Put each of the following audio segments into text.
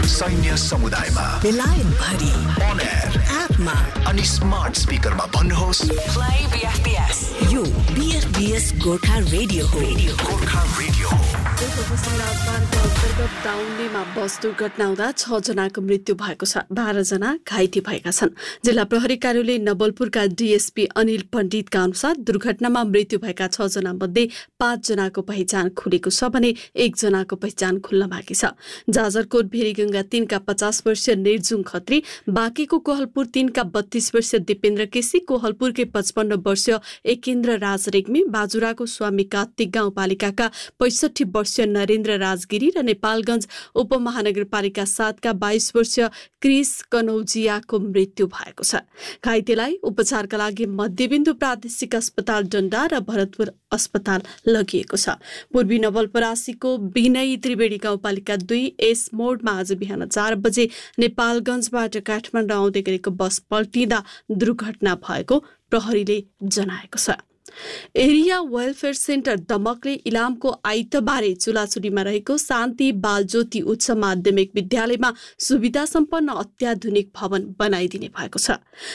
सैन्य समुदायमा बेलायत भरि on air एपमा अनि स्मार्ट स्पिकरमा भन्नुहोस् Play BFBS यो BFBS गोर्खा रेडियो हो गोर्खा रेडियो अन्तर्गत दाउनेमा बस दुर्घटना हुँदा 6 जनाको मृत्यु भएको छ, 12 जना घाइते भएका छन्। जिल्ला प्रहरी कार्यालय नवलपुरका डीएसपी अनिल पण्डितका अनुसार दुर्घटनामा मृत्यु भएका 6 जना मध्ये 5 जनाको पहिचान खुलेको छ भने 1 जनाको पहिचान खुल्न बाँकी छ। जाजरकोट भेरीगंगा 3 का 50 वर्षीय निर्जुङ खत्री, बाँकीको कोहलपुर 3 का 32 वर्षीय दिपेन्द्र केसी, कोहलपुरकै 55 वर्षीय एकेन्द्र राज रेग्मी, बाजुराको स्वामी कार्तिक गाउँपालिकाका 65 वर्षीय नरेन्द्र राजगिरी र नेपालगञ्ज उपमहानगरपालिका 7 का 22 वर्षीय क्रिस कनौजियाको मृत्यु भएको छ। घाइतेलाई उपचारका लागि मध्यबिन्दु प्रादेशिक अस्पताल डन्डा र भरतपुर अस्पताल लगिएको छ। पूर्वी नवलपरासीको विनय त्रिवेणी गाउँपालिका 2 एस मोडमा आज बिहान 4 बजे नेपालगञ्जबाट काठमाडौँ आउँदै गरेको बस पल्टिँदा दुर्घटना भएको प्रहरीले जनाएको छ। एरिया वेलफेयर सेन्टर दमकले इलामको आइतबारे चुलाचुलीमा रहेको शान्ति बालज्योति उच्च माध्यमिक विद्यालयमा सुविधा सम्पन्न अत्याधुनिक भवन बनाइदिने भएको छ।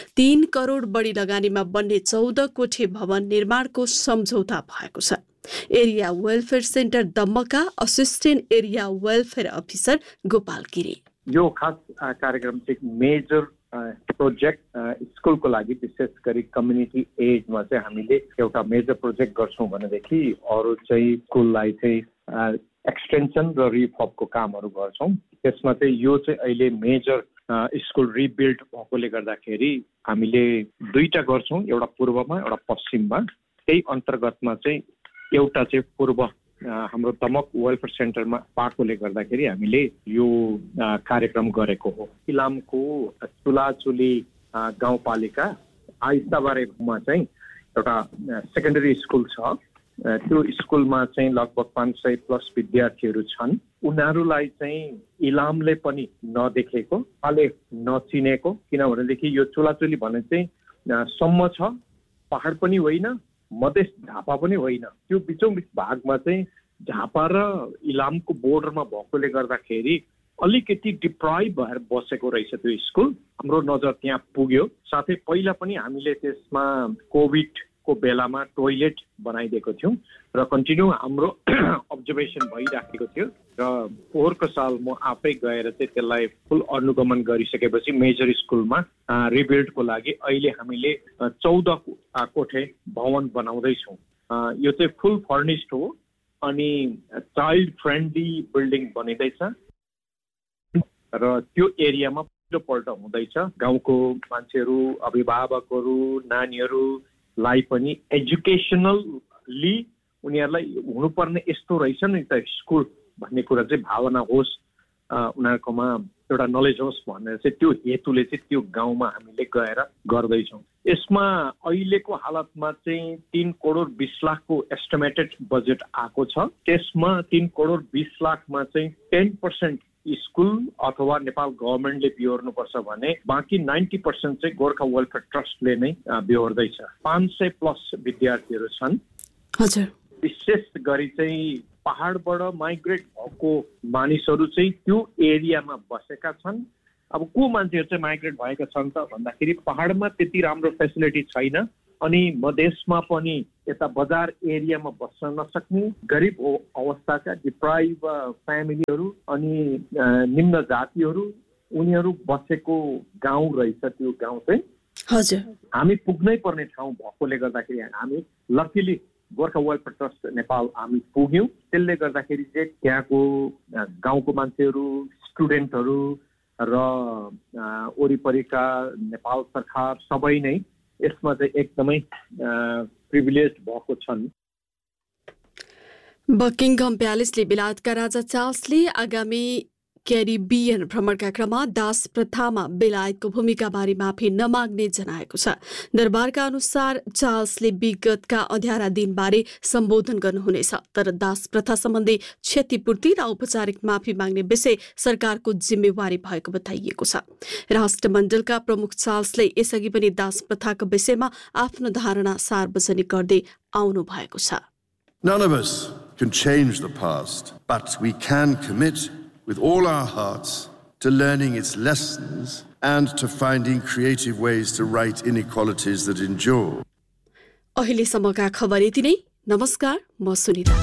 3 करोड बढी लगानीमा बन्ने 14 कोठे भवन निर्माणको सम्झौता भएको छ। Area welfare centre Dumka assistant area welfare officer Gopal Giri, यो खास कार्यक्रम चाहिँ मेजर प्रोजेक्ट स्कुलको लागि विशेष गरी कम्युनिटी एजमा चाहिँ हामीले एउटा मेजर प्रोजेक्ट गर्छौँ भनेदेखि अरू चाहिँ स्कुललाई चाहिँ एक्सटेन्सन र रिफर्बको कामहरू गर्छौँ। त्यसमा चाहिँ यो चाहिँ अहिले मेजर स्कुल रिबिल्ड भएकोले गर्दाखेरि हामीले 2टा गर्छौँ, एउटा पूर्वमा एउटा पश्चिममा। त्यही अन्तर्गतमा चाहिँ एउटा चाहिँ पूर्व हाम्रो दमक वेलफेयर सेन्टरमा पाएकोले गर्दाखेरि हामीले यो कार्यक्रम गरेको हो। इलामको चुलाचुली गाउँपालिका आइतबारेमा चाहिँ एउटा सेकेन्डरी स्कुल छ। त्यो स्कुलमा चाहिँ लगभग 500 प्लस विद्यार्थीहरू छन्। उनीहरूलाई चाहिँ इलामले पनि नदेखेको, अहिले नचिनेको, किनभनेदेखि यो चुलाचुली भन्ने चाहिँ सम्म छ, पहाड पनि होइन, मधेस झापा पनि होइन। त्यो बिचौँ भागमा चाहिँ झापा र इलामको बोर्डरमा भएकोले गर्दाखेरि अलिकति डिप्राइभ भएर बसेको रहेछ त्यो स्कुल। हाम्रो नजर त्यहाँ पुग्यो। साथै पहिला पनि हामीले त्यसमा कोभिडको बेलामा टोइलेट बनाइदिएको थियौँ र कन्टिन्यू हाम्रो अब्जर्भेसन भइराखेको थियो र पोहोरको साल म आफै गएर चाहिँ त्यसलाई फुल अनुगमन गरिसकेपछि मेजर स्कुलमा रिबिल्डको लागि अहिले हामीले 14 कोठे भवन बनाउँदैछौँ। यो चाहिँ फुल फर्निस्ड हो अनि चाइल्ड फ्रेन्डली बिल्डिङ बनिँदैछ र त्यो एरियामा पहिलोपल्ट हुँदैछ। गाउँको मान्छेहरू, अभिभावकहरू, नानीहरूलाई पनि एजुकेसनली उनीहरूलाई हुनुपर्ने यस्तो रहेछ नि त स्कुल भन्ने कुरा चाहिँ भावना होस्, उनीहरूकोमा एउटा नलेज होस् भनेर चाहिँ त्यो हेतुले चाहिँ त्यो गाउँमा हामीले गएर गर्दैछौँ। यसमा अहिलेको हालतमा चाहिँ 3 करोड 20 लाखको एस्टिमेटेड बजेट आएको छ। त्यसमा 3 करोड 20 लाखमा चाहिँ 10% स्कुल अथवा नेपाल गभर्मेन्टले बिहोर्नुपर्छ भने बाँकी 90% चाहिँ गोर्खा वेलफेयर ट्रस्टले नै बिहोर्दैछ। 500 प्लस विद्यार्थीहरू छन्। हजुर, विशेष गरी चाहिँ पहाडबाट माइग्रेट भएको मानिसहरू चाहिँ त्यो एरियामा बसेका छन्। अब को मान्छेहरू चाहिँ माइग्रेट भएका छन् त भन्दाखेरि पहाडमा त्यति राम्रो फेसिलिटी छैन अनि मधेसमा पनि यता बजार एरियामा बस्न नसक्ने गरिब अवस्थाका डिप्राइभ फ्यामिलीहरू अनि निम्न जातिहरू उनीहरू बसेको गाउँ रहेछ। त्यो गाउँ चाहिँ हजुर हामी पुग्नै पर्ने ठाउँ भएकोले गर्दाखेरि हामी luckily Gorkha welfare trust Nepal हामी पुग्यौँ। त्यसले गर्दाखेरि चाहिँ त्यहाँको गाउँको मान्छेहरू, स्टुडेन्टहरू र वरिपरिका नेपाल सरकार सबै नै यसमा चाहिँ एकदमै प्रिभिलेज भएको छन्। बकिङहम प्यालेसले बेलायतका राजा चार्ल्सले आगामी क्यारिबियन भ्रमणका क्रममा दास प्रथामा बेलायतको भूमिका बारे माफी नमाग्ने जनाएको छ। दरबारका अनुसार चार्ल्सले विगतका अँध्यारा दिनबारे सम्बोधन गर्नुहुनेछ, तर दास प्रथा सम्बन्धी क्षतिपूर्ति र औपचारिक माफी माग्ने विषय सरकारको जिम्मेवारी भएको बताइएको छ। राष्ट्रमण्डलका प्रमुख चार्ल्सले यसअघि पनि दास प्रथाको विषयमा आफ्नो धारणा सार्वजनिक गर्दै आउनु भएको छ। None of us can change the past, but we can commit with all our hearts to learning its lessons and to finding creative ways to right inequalities that endure. अहिलेसम्मका खबर यति नै। नमस्कार, म सुनिता।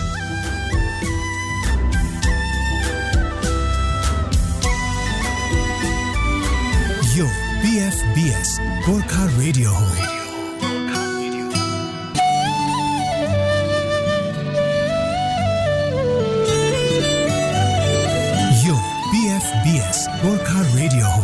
यो BFBS गोर्खा रेडियो हो। यो BFBS Gorkha radio हो।